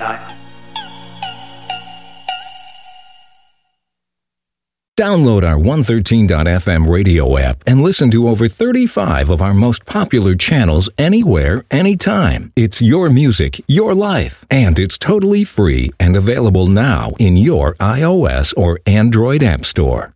time. Download our 113.fm radio app and listen to over 35 of our most popular channels anywhere, anytime. It's your music, your life, and it's totally free and available now in your iOS or Android app store.